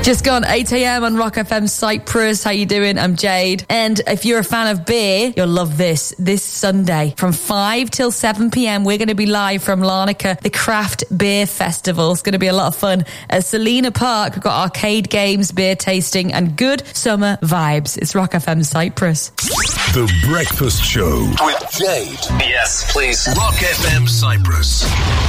Just gone 8 a.m. on Rock FM Cyprus. How you doing? I'm Jade. And if you're a fan of beer, you'll love this. This Sunday from 5 till 7 p.m. we're going to be live from Larnaca, the Craft Beer Festival. It's going to be a lot of fun. At Selina Park, we've got arcade games, beer tasting and good summer vibes. It's Rock FM Cyprus. The Breakfast Show with Jade. Yes, please. Rock FM Cyprus.